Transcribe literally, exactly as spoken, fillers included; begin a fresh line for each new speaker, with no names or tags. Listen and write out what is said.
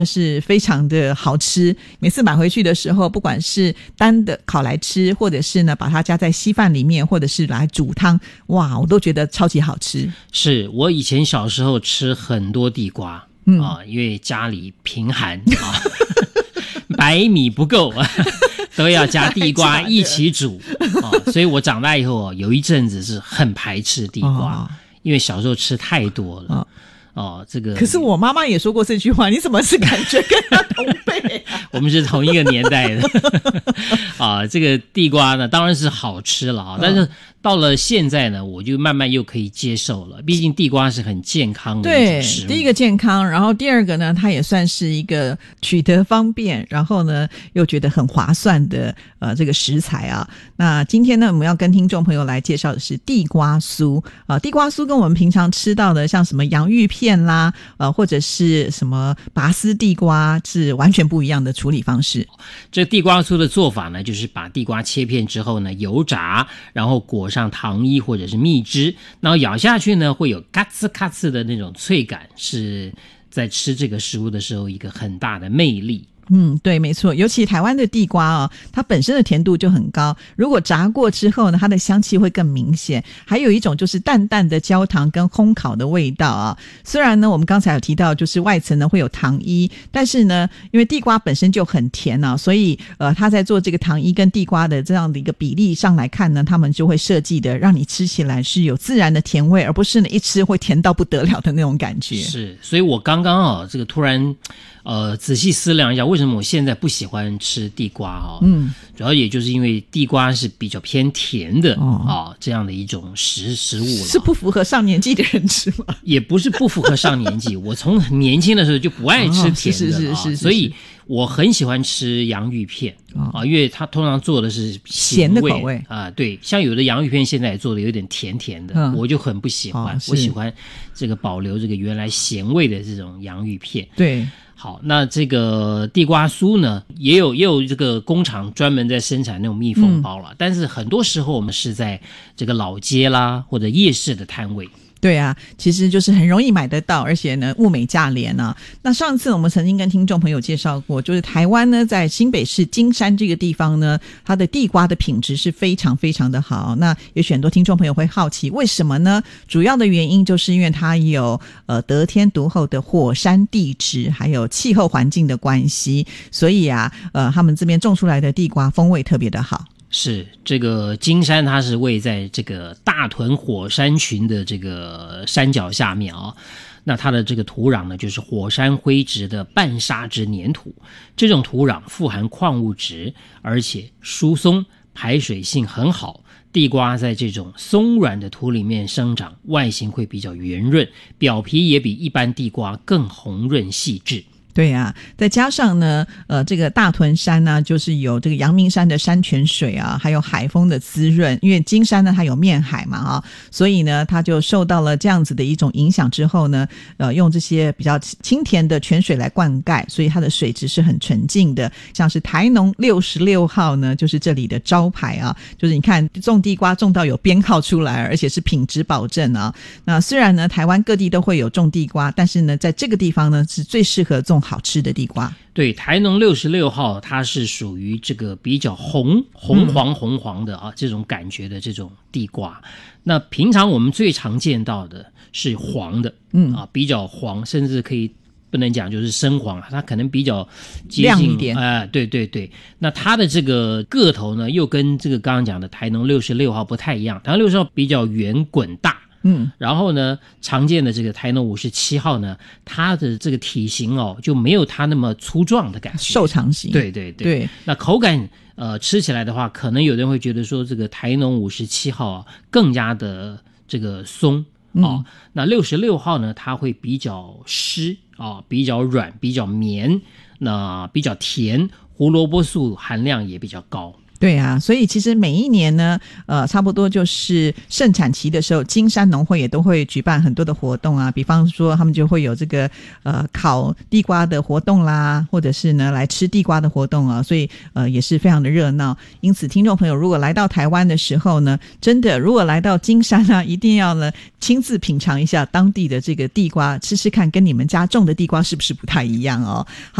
是非常的好吃，每次买回去的时候，不管是单的烤来吃，或者是呢把它加在稀饭里面，或者是来煮汤，哇，我都觉得超级好吃。
是我以前小时候吃很多地瓜、嗯啊、因为家里贫寒啊，白米不够都要加地瓜一起煮、啊、所以我长大以后有一阵子是很排斥地瓜、哦、因为小时候吃太多了、哦哦，这个可
是我妈妈也说过这句话，你怎么是感觉跟她同辈、啊、
我们是同一个年代的啊，这个地瓜呢当然是好吃了啊，但是到了现在呢，我就慢慢又可以接受了，毕竟地瓜是很健康的一种食物。
对，第一个健康，然后第二个呢，它也算是一个取得方便，然后呢又觉得很划算的呃这个食材啊。那今天呢，我们要跟听众朋友来介绍的是地瓜酥啊、呃，地瓜酥跟我们平常吃到的像什么洋芋片啦，呃或者是什么拔丝地瓜是完全不一样的处理方式。
这地瓜酥的做法呢，就是把地瓜切片之后呢油炸，然后裹上糖衣或者是蜜汁，然后咬下去呢会有咔哧咔哧的那种脆感，是在吃这个食物的时候一个很大的魅力。
嗯，对，没错，尤其台湾的地瓜哦，它本身的甜度就很高，如果炸过之后呢，它的香气会更明显。还有一种就是淡淡的焦糖跟烘烤的味道啊。虽然呢，我们刚才有提到，就是外层呢会有糖衣，但是呢，因为地瓜本身就很甜啊，所以呃，它在做这个糖衣跟地瓜的这样的一个比例上来看呢，他们就会设计的让你吃起来是有自然的甜味，而不是呢一吃会甜到不得了的那种感觉。
是，所以我刚刚啊，这个突然。呃，仔细思量一下，为什么我现在不喜欢吃地瓜哦？嗯，主要也就是因为地瓜是比较偏甜的哦，哦这样的一种食食物了，
是不符合上年纪的人吃吗？
也不是不符合上年纪，我从很年轻的时候就不爱吃甜的、哦、是是是 是, 是, 是，所以我很喜欢吃洋芋片啊、哦，因为它通常做的是
咸的口味
啊、呃，对，像有的洋芋片现在也做的有点甜甜的，嗯、我就很不喜欢、哦，我喜欢这个保留这个原来咸味的这种洋芋片，
对。
好，那这个地瓜酥呢，也有也有这个工厂专门在生产那种密封包了、嗯，但是很多时候我们是在这个老街啦或者夜市的摊位。
对啊，其实就是很容易买得到，而且呢物美价廉啊。那上次我们曾经跟听众朋友介绍过，就是台湾呢在新北市金山这个地方呢，它的地瓜的品质是非常非常的好。那也许很多听众朋友会好奇为什么呢？主要的原因就是因为它有呃得天独厚的火山地质还有气候环境的关系，所以啊呃他们这边种出来的地瓜风味特别的好。
是，这个金山它是位在这个大屯火山群的这个山脚下面啊、哦，那它的这个土壤呢就是火山灰质的半沙质粘土，这种土壤富含矿物质，而且疏松，排水性很好。地瓜在这种松软的土里面生长，外形会比较圆润，表皮也比一般地瓜更红润细致。
对啊，再加上呢呃这个大屯山呢就是有这个阳明山的山泉水啊，还有海风的滋润，因为金山呢它有面海嘛啊，所以呢它就受到了这样子的一种影响之后呢呃用这些比较清甜的泉水来灌溉，所以它的水质是很纯净的。像是台农六十六号呢就是这里的招牌啊，就是你看种地瓜种到有编号出来，而且是品质保证啊。那虽然呢台湾各地都会有种地瓜，但是呢在这个地方呢是最适合种好吃的地瓜。
对，台农六十六号它是属于这个比较红红黄红黄的啊、嗯、这种感觉的这种地瓜。那平常我们最常见到的是黄的，嗯啊比较黄，甚至可以不能讲就是深黄，它可能比较接近
亮一点，
哎、呃，对对对。那它的这个个头呢又跟这个刚刚讲的台农六十六号不太一样，台农六十号比较圆滚大。嗯，然后呢，常见的这个台农五十七号呢，它的这个体型哦，就没有它那么粗壮的感觉，
瘦长型。
对对 对, 对。那口感呃吃起来的话，可能有人会觉得说这个台农五十七号啊更加的这个松哦、嗯。那六十六号呢，它会比较湿啊、哦，比较软，比较绵，那比较甜，胡萝卜素含量也比较高。
对啊，所以其实每一年呢，呃，差不多就是盛产期的时候，金山农会也都会举办很多的活动啊，比方说他们就会有这个呃烤地瓜的活动啦，或者是呢来吃地瓜的活动啊，所以呃也是非常的热闹。因此听众朋友如果来到台湾的时候呢，真的如果来到金山啊，一定要呢亲自品尝一下当地的这个地瓜，吃吃看跟你们家种的地瓜是不是不太一样哦。好。